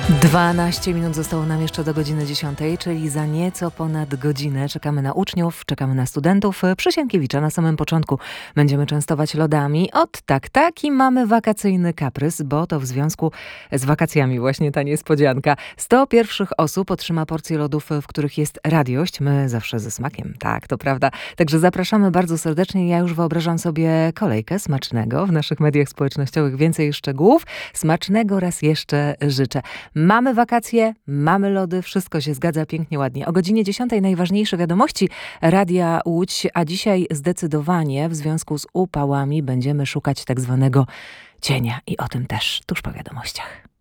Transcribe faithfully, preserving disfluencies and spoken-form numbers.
dwanaście minut zostało nam jeszcze do godziny dziesiątej, czyli za nieco ponad godzinę czekamy na uczniów, czekamy na studentów. Przy Sienkiewicza na samym początku będziemy częstować lodami. Ot tak, tak i mamy wakacyjny kaprys, bo to w związku z wakacjami właśnie ta niespodzianka. sto pierwszych osób otrzyma porcję lodów, w których jest radiość. My zawsze ze smakiem, tak, to prawda. Także zapraszamy bardzo serdecznie. Ja już wyobrażam sobie kolejkę smacznego w naszych mediach społecznościowych. Więcej szczegółów. Smacznego raz jeszcze życzę. Mamy wakacje, mamy lody, wszystko się zgadza pięknie, ładnie. O godzinie dziesiątej najważniejsze wiadomości Radia Łódź, a dzisiaj zdecydowanie w związku z upałami będziemy szukać tak zwanego cienia i o tym też tuż po wiadomościach.